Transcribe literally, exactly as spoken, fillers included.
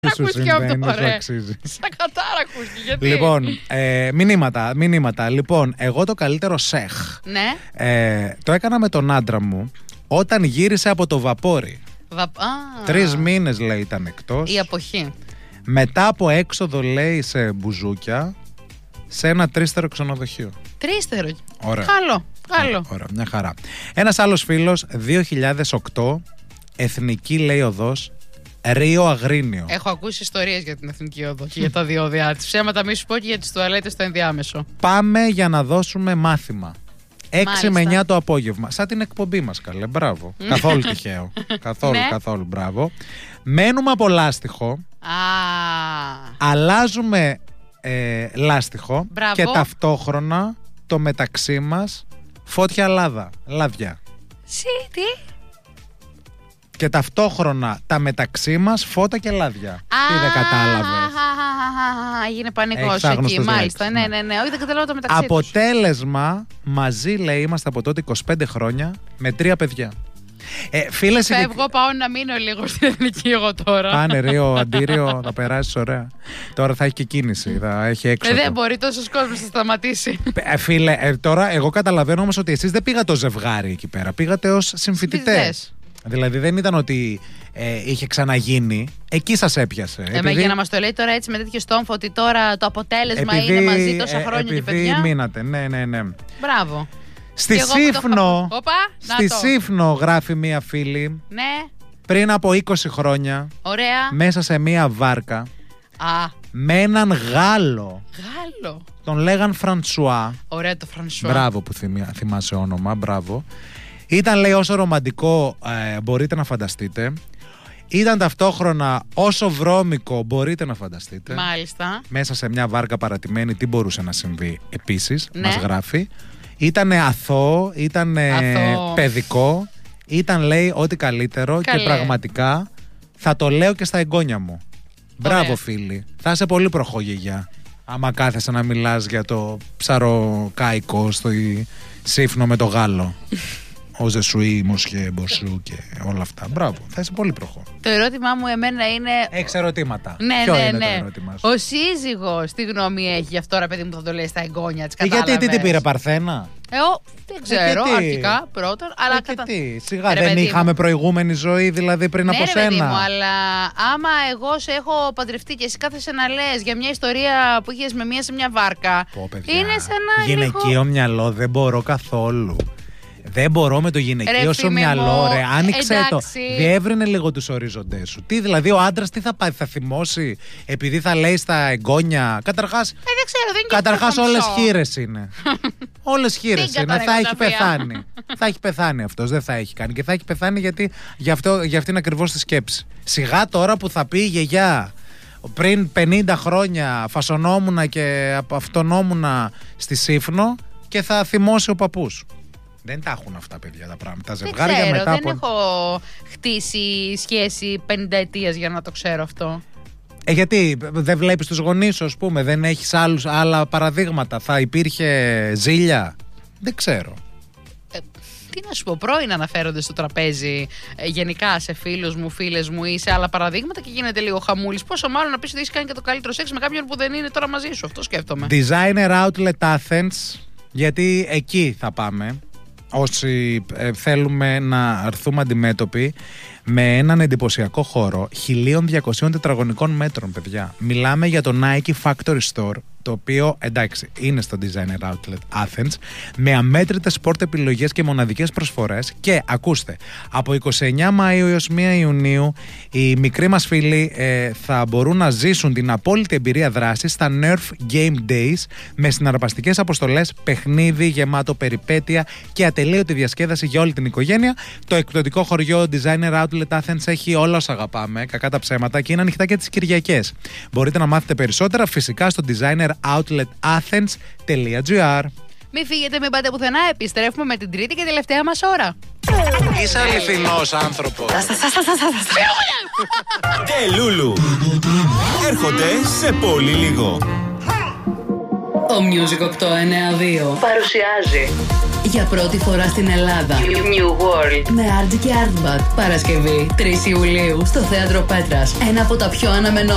Σου συμβαίνει, σου αξίζει. Στα κατάρα ακούστηκε, γιατί. Λοιπόν, ε, μηνύματα, μηνύματα. Λοιπόν, εγώ το καλύτερο σεχ. Ναι. Ε, το έκανα με τον άντρα μου όταν γύρισε από το βαπόρι. Βα... Α, Τρεις μήνες, λέει, ήταν εκτός. η αποχή. Μετά από έξοδο, λέει, σε μπουζούκια, σε ένα τρίστερο ξενοδοχείο. Τρίστερο. Ωραία. Καλό. Καλό. Ωραία, μια χαρά. Ένας άλλος φίλος, δύο χιλιάδες οκτώ, εθνική, λέει, οδός, Ρίο Αγρίνιο. Έχω ακούσει ιστορίες για την Εθνική Οδό και για τα διόδια της. Ψέματα μη σου πω και για τις τουαλέτες στο ενδιάμεσο. Πάμε για να δώσουμε μάθημα. έξι Μάλιστα. με εννιά το απόγευμα. Σαν την εκπομπή μας, καλέ. Μπράβο. Καθόλου τυχαίο. Καθόλου, Ναι. καθόλου. Μπράβο. Μένουμε από λάστιχο. Α, Αλλάζουμε ε, λάστιχο. Μπράβο. Και ταυτόχρονα το μεταξύ μας φώτια λάδα. Λάδια. σι, τι. Και ταυτόχρονα τα μεταξύ μας φώτα και λάδια. Τι δεν κατάλαβες. Έγινε πανικός Έχεις εκεί, άγνωστες μάλιστα. λέξεις, Ναι, ναι, ναι. Όχι, δεν καταλάβω το μεταξύ τους. Αποτέλεσμα, μαζί, λέει, είμαστε από τότε είκοσι πέντε χρόνια με τρία παιδιά. Ε, φίλες, Φεύγω, πάω να μείνω λίγο στην Εθνική εγώ τώρα. Πάνε Ρίο, Αντίριο, θα περάσεις ωραία. Τώρα θα έχει και κίνηση, θα έχει Ε, έξοδο. δεν μπορεί, τόσος κόσμος θα σταματήσει. Ε, φίλε, ε, τώρα εγώ καταλαβαίνω όμως ότι εσείς δεν πήγατε ως ζευγάρι εκεί πέρα. Πήγατε ως συμφοιτητές. Συμφοιτητές. Δηλαδή δεν ήταν ότι ε, είχε ξαναγίνει. Εκεί σας έπιασε. Ε, με, για να μας το λέει τώρα έτσι με τέτοιο στόμφο ότι τώρα το αποτέλεσμα είναι μαζί τόσα ε, χρόνια και επειδή παιδιά. μείνατε, ναι, ναι, ναι. Μπράβο. Στη Και εγώ που το Σύφνο, έχω- Οπα, να στη το. Σύφνο γράφει μία φίλη Ναι, πριν από είκοσι χρόνια ωραία. μέσα σε μία βάρκα Α, με έναν Γάλλο. Γάλλο. Τον λέγαν Φρανσουά. Ωραία το Φρανσουά. Μπράβο που θυμιά, θυμάσαι όνομα, μπράβο. Ήταν, λέει, όσο ρομαντικό ε, μπορείτε να φανταστείτε. Ήταν ταυτόχρονα όσο βρώμικο μπορείτε να φανταστείτε. Μάλιστα. Μέσα σε μια βάρκα παρατημένη τι μπορούσε να συμβεί επίσης, Ναι. μας γράφει. Ήτανε αθώο, ήτανε Αθώο. παιδικό. Ήταν, λέει, ό,τι καλύτερο. Καλέ. Και πραγματικά θα το λέω και στα εγγόνια μου. Μπράβο, Ωραία. φίλοι. Θα είσαι πολύ προχωγηγιά. Άμα κάθεσαι να μιλάς για το ψαροκάικο στο Σύφνο με το Γάλλο. Ο Ζεσουή, Μοσχέ, Μποσού και όλα αυτά. Μπράβο, θα είσαι πολύ προχώ. Το ερώτημά μου εμένα είναι. Έχεις ερωτήματα. Ναι, Ποιο ναι, είναι ναι. το ερώτημά σου? Ο σύζυγος τι γνώμη έχει γι' αυτό, ρε παιδί μου, θα το λέει στα εγγόνια τη. Ε, γιατί τι την πήρε, Παρθένα? Εγώ δεν ξέρω, και τι. αρχικά πρώτον. Αλλά Ε, και κατα... τι, σιγά, Ρε, δεν παιδί είχαμε μου. προηγούμενη ζωή δηλαδή πριν Ναι, από ρε, παιδί σένα. μου, αλλά άμα εγώ σε έχω παντρευτεί και εσύ κάθεσαι να λες για μια ιστορία που είχες με μία σε μια βάρκα. Πω, παιδιά, είναι σαν να. γυναικείο λίγο- μυαλό δεν μπορώ καθόλου. Δεν μπορώ με το γυναικείο Ρε, σου φίλε μυαλό, μου, ρε. Άνοιξε το. εντάξει. Διεύρυνε λίγο τους οριζοντές σου. Τι, δηλαδή, ο άντρας τι θα πάει, θα θυμώσει επειδή θα λέει στα εγγόνια. Καταρχάς, Ε, δεν ξέρω, δεν είναι και καταρχάς αυτό όλες κομψό. χείρες είναι. Όλες χείρες Τίγκα είναι. τα Θα έχει νεκροταφεία. πεθάνει. Θα έχει πεθάνει αυτός, δεν θα έχει κάνει. Και θα έχει πεθάνει γιατί για, αυτό, για αυτήν ακριβώς τη σκέψη. Σιγά τώρα που θα πει η γιαγιά. Πριν πενήντα χρόνια φασωνόμουνα και αυτονόμουνα στη Σύφνο και θα θυμώσει ο παππούς. Δεν τα έχουν αυτά, παιδιά, τα πράγματα. Τα Δεν ζευγάρια ξέρω, μετά δεν από. έχω χτίσει σχέση πενηνταετίας για να το ξέρω αυτό. Ε, γιατί δεν βλέπεις τους γονείς σου, ας πούμε, δεν έχεις άλλους, άλλα παραδείγματα. Θα υπήρχε ζήλια. Δεν ξέρω. Ε, τι να σου πω, πρώην αναφέρονται στο τραπέζι ε, γενικά σε φίλους μου, φίλες μου ή σε άλλα παραδείγματα και γίνεται λίγο χαμούλης. Πόσο μάλλον να πεις ότι έχεις κάνει και το καλύτερο σεξ με κάποιον που δεν είναι τώρα μαζί σου. Αυτό σκέφτομαι. Designer Outlet Athens, γιατί εκεί θα πάμε. Όσοι ε, θέλουμε να έρθουμε αντιμέτωποι με έναν εντυπωσιακό χώρο χίλια διακόσια τετραγωνικών μέτρων, παιδιά. Μιλάμε για το Nike Factory Store, το οποίο, εντάξει, είναι στο Designer Outlet Athens, με αμέτρητες σπορτ επιλογές και μοναδικές προσφορές. Και ακούστε, από είκοσι εννέα Μαΐου έως πρώτη Ιουνίου οι μικροί μας φίλοι ε, θα μπορούν να ζήσουν την απόλυτη εμπειρία δράσης στα Nerf Game Days με συναρπαστικές αποστολές, παιχνίδι γεμάτο περιπέτεια και ατελείωτη διασκέδαση για όλη την οικογένεια. Το εκπτωτικό χωριό Designer Outlet Athens έχει όλα όσα αγαπάμε, κακά τα ψέματα, και είναι ανοιχτά και τις Κυριακές. Μπορείτε να μάθετε περισσότερα φυσικά στο designer outlet athens dot gr. Μην φύγετε, μην πάτε πουθενά. Επιστρέφουμε με την τρίτη και τελευταία μας ώρα. Είσαι αληθινός άνθρωπος. Ντε Λούλου. Έρχονται σε πολύ λίγο. Ο Music οκτώ εννιά δύο παρουσιάζει για πρώτη φορά στην Ελλάδα New World με Άρτζι και Artbat. Παρασκευή τρεις Ιουλίου στο Θέατρο Πέτρας. Ένα από τα πιο αναμενόμενα